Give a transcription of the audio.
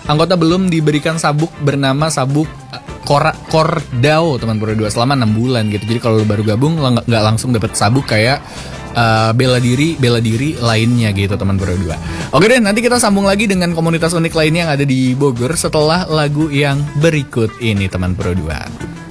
anggota belum diberikan sabuk bernama sabuk Kordao teman Pro 2 selama 6 bulan gitu. Jadi kalau lo baru gabung lo nggak langsung dapat sabuk kayak bela diri lainnya gitu teman Pro 2. Oke deh, nanti kita sambung lagi dengan komunitas unik lainnya yang ada di Bogor setelah lagu yang berikut ini teman Pro 2.